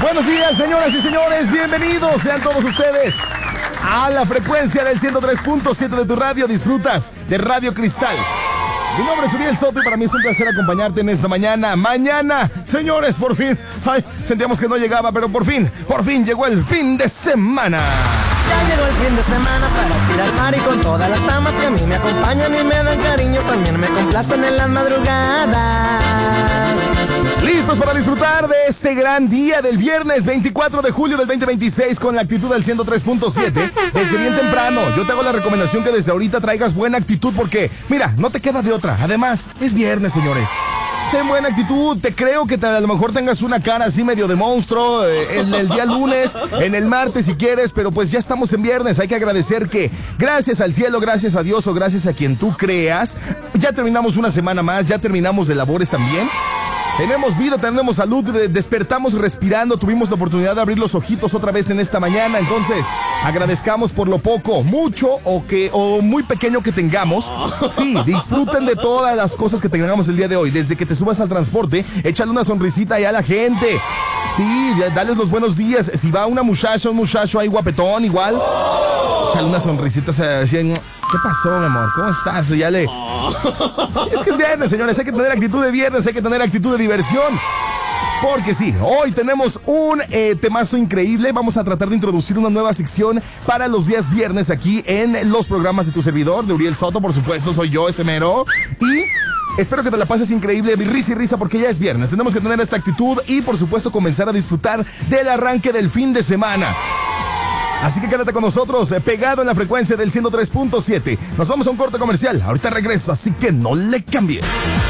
Buenos días, señoras y señores, bienvenidos sean todos ustedes a la frecuencia del 103.7 de tu radio. Disfrutas de Radio Cristal. Mi nombre es Uriel Soto y para mí es un placer acompañarte en esta mañana. Mañana, señores, por fin. Ay, sentíamos que no llegaba, pero por fin llegó el fin de semana. Ya llegó el fin de semana para tirar mar y con todas las damas que a mí me acompañan y me dan cariño, también me complacen en las madrugadas. Listos para disfrutar de este gran día del viernes 24 de julio del 2026 con la actitud del 103.7. Desde bien temprano, yo te hago la recomendación que desde ahorita traigas buena actitud porque, mira, no te queda de otra. Además, es viernes, señores. Ten buena actitud, te creo que a lo mejor tengas una cara así medio de monstruo el día lunes, en el martes si quieres, pero pues ya estamos en viernes, hay que agradecer que gracias al cielo, gracias a Dios o gracias a quien tú creas, ya terminamos una semana más, ya terminamos de labores también. Tenemos vida, tenemos salud, despertamos respirando, tuvimos la oportunidad de abrir los ojitos otra vez en esta mañana, entonces agradezcamos por lo poco, mucho o muy pequeño que tengamos. Sí, disfruten de todas las cosas que tengamos el día de hoy, desde que te subas al transporte, échale una sonrisita ahí a la gente. Sí, dales los buenos días, si va una muchacha, un muchacho ahí guapetón igual, échale una sonrisita así, ¿qué pasó, mi amor? ¿Cómo estás? Ya le... Es que es viernes, señores, hay que tener actitud de viernes, hay que tener actitud de diversión. Porque sí, hoy tenemos un temazo increíble. Vamos a tratar de introducir una nueva sección para los días viernes aquí en los programas de tu servidor, de Uriel Soto, por supuesto, soy yo, ese mero. Y espero que te la pases increíble, risa y risa, porque ya es viernes. Tenemos que tener esta actitud y, por supuesto, comenzar a disfrutar del arranque del fin de semana. Así que quédate con nosotros, pegado en la frecuencia del 103.7. Nos vamos a un corte comercial. Ahorita regreso, así que no le cambies.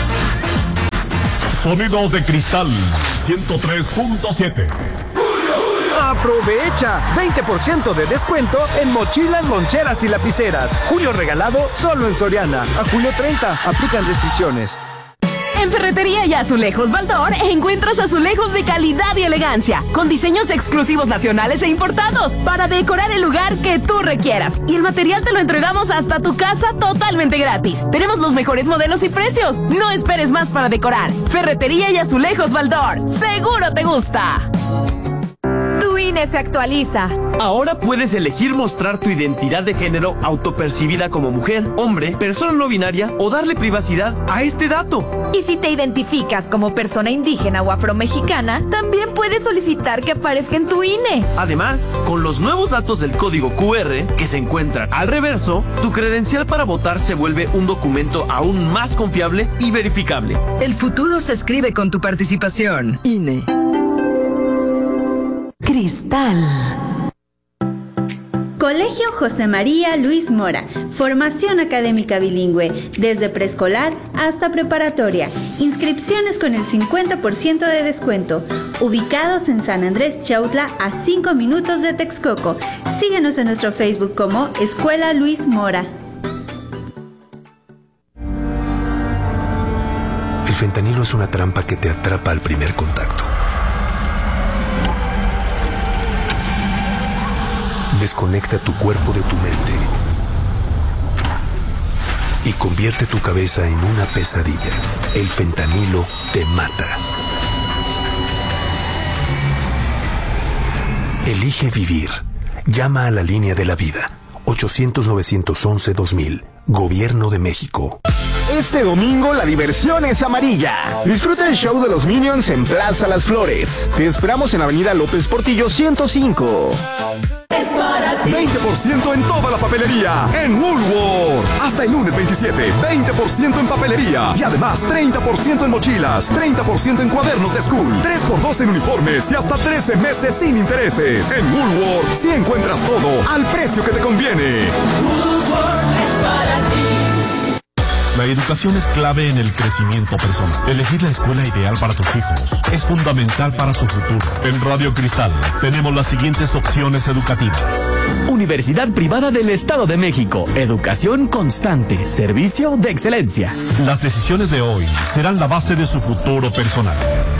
Sonidos de Cristal 103.7. Aprovecha 20% de descuento en mochilas, loncheras y lapiceras. Julio regalado solo en Soriana. A julio 30, aplican restricciones. En Ferretería y Azulejos Baldor encuentras azulejos de calidad y elegancia, con diseños exclusivos nacionales e importados, para decorar el lugar que tú requieras. Y el material te lo entregamos hasta tu casa totalmente gratis. Tenemos los mejores modelos y precios. No esperes más para decorar. Ferretería y Azulejos Baldor. ¡Seguro te gusta! Tu INE se actualiza. Ahora puedes elegir mostrar tu identidad de género autopercibida como mujer, hombre, persona no binaria o darle privacidad a este dato. Y si te identificas como persona indígena o afromexicana, también puedes solicitar que aparezca en tu INE. Además, con los nuevos datos del código QR que se encuentran al reverso, tu credencial para votar se vuelve un documento aún más confiable y verificable. El futuro se escribe con tu participación. INE. Cristal. Colegio José María Luis Mora, formación académica bilingüe, desde preescolar hasta preparatoria, inscripciones con el 50% de descuento, ubicados en San Andrés Chautla a 5 minutos de Texcoco. Síguenos en nuestro Facebook como Escuela Luis Mora. El fentanilo es una trampa que te atrapa al primer contacto. Desconecta tu cuerpo de tu mente y convierte tu cabeza en una pesadilla. El fentanilo te mata. Elige vivir. Llama a la línea de la vida. 800-911-2000. Gobierno de México. Este domingo la diversión es amarilla. Disfruta el show de los Minions en Plaza Las Flores. Te esperamos en Avenida López Portillo 105. 20% en toda la papelería en Woolworth. Hasta el lunes 27, 20% en papelería. Y además 30% en mochilas, 30% en cuadernos de school, 3x2 en uniformes y hasta 13 meses sin intereses. En Woolworth sí encuentras todo al precio que te conviene. Woolworth es para ti. La educación es clave en el crecimiento personal. Elegir la escuela ideal para tus hijos es fundamental para su futuro. En Radio Cristal tenemos las siguientes opciones educativas. Universidad Privada del Estado de México. Educación constante. Servicio de excelencia. Las decisiones de hoy serán la base de su futuro personal.